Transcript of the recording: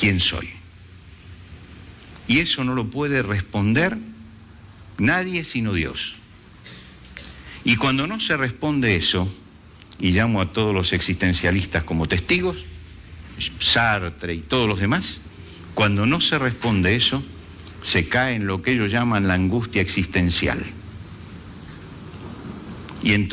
quién soy. Y eso no lo puede responder nadie sino Dios. Y cuando no se responde eso, y llamo a todos los existencialistas como testigos, Sartre y todos los demás, cuando no se responde eso, se cae en lo que ellos llaman la angustia existencial. Y entonces